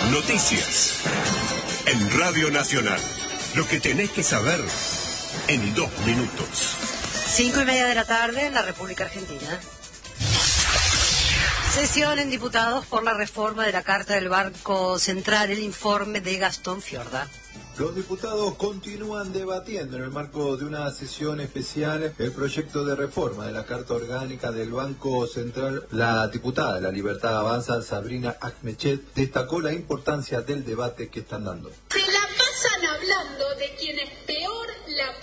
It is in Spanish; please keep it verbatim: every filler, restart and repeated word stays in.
Noticias en Radio Nacional. Lo que tenés que saber en dos minutos. Cinco y media de la tarde en la República Argentina. Sesión en diputados por la reforma de la Carta del Banco Central, el informe de Gastón Fiorda. Los diputados continúan debatiendo en el marco de una sesión especial el proyecto de reforma de la Carta Orgánica del Banco Central. La diputada de La Libertad Avanza, Sabrina Ahmedchet, destacó la importancia del debate que están dando. Se la pasan hablando de quienes